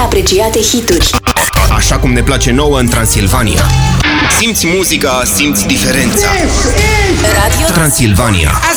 apreciate hituri. Așa cum ne place nouă în Transilvania. Simți muzica, simți diferența. Radio Transilvania.